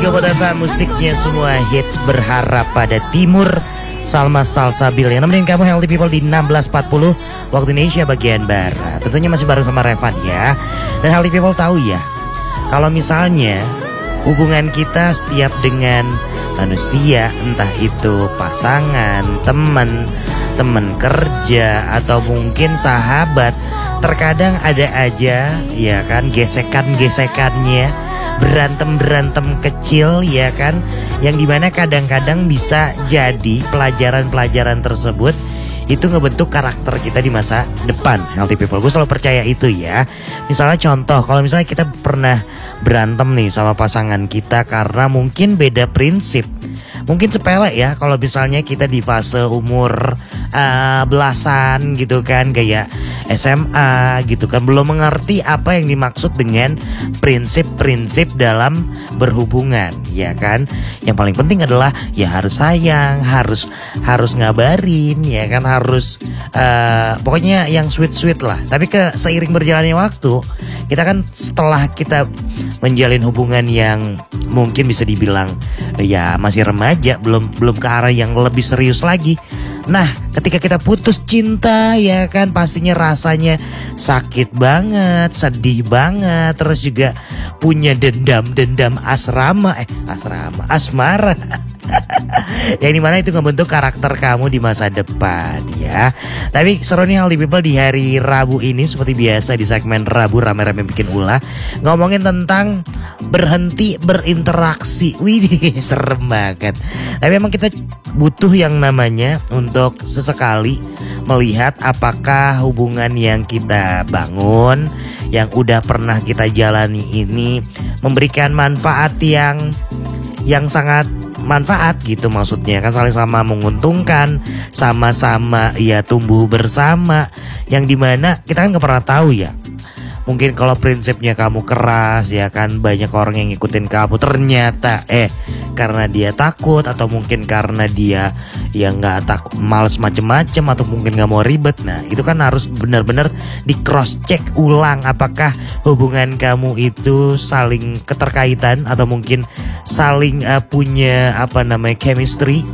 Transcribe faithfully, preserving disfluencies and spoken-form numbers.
Ibu kota musiknya semua hits berharap pada timur. Salma Salsabil yang nemenin kamu Healthy People di enam belas empat puluh waktu Indonesia bagian Barat. Tentunya masih bareng sama Revan ya. Dan Healthy People tahu ya, kalau misalnya hubungan kita setiap dengan manusia, entah itu pasangan, teman, teman kerja, atau mungkin sahabat, terkadang ada aja ya kan gesekan-gesekannya, berantem-berantem kecil ya kan, yang dimana kadang-kadang bisa jadi pelajaran-pelajaran tersebut itu ngebentuk karakter kita di masa depan. Healthy People, gue selalu percaya itu ya. Misalnya contoh, kalau misalnya kita pernah berantem nih sama pasangan kita karena mungkin beda prinsip. Mungkin sepele ya kalau misalnya kita di fase umur uh, belasan gitu kan, kayak S M A gitu kan, belum mengerti apa yang dimaksud dengan prinsip-prinsip dalam berhubungan ya kan. Yang paling penting adalah ya harus sayang, harus harus ngabarin ya kan, harus uh, pokoknya yang sweet-sweet lah. Tapi ke seiring berjalannya waktu, kita kan setelah kita menjalin hubungan yang mungkin bisa dibilang ya masih remaja, belum belum ke arah yang lebih serius lagi. Nah, ketika kita putus cinta ya kan, pastinya rasanya sakit banget, sedih banget, terus juga punya dendam-dendam asrama, eh asrama, asmara. Yang dimana itu ngebentuk karakter kamu di masa depan ya. Tapi seru nih Healthy People di hari Rabu ini, seperti biasa di segmen Rabu rame-rame bikin ulah, ngomongin tentang berhenti berinteraksi. Wih, serem banget. Tapi emang kita butuh yang namanya untuk sesekali melihat apakah hubungan yang kita bangun, yang udah pernah kita jalani ini memberikan manfaat yang yang sangat manfaat gitu, maksudnya kan saling sama menguntungkan, sama-sama ya tumbuh bersama, yang dimana kita kan gak pernah tahu ya. Mungkin kalau prinsipnya kamu keras ya kan, banyak orang yang ngikutin kamu, ternyata eh karena dia takut, atau mungkin karena dia yang nggak takut, males macem-macem, atau mungkin nggak mau ribet. Nah itu kan harus benar-benar di cross check ulang, apakah hubungan kamu itu saling keterkaitan atau mungkin saling uh, punya apa namanya chemistry